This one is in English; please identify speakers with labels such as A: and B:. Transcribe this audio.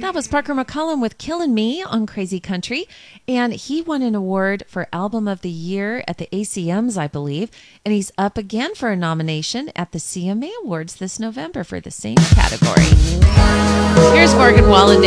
A: That was Parker McCollum with Killin' Me on Crazy Country. And he won an award for Album of the Year at the ACMs, I believe. And he's up again for a nomination at the CMA Awards this November for the same category. Here's Morgan Wallen.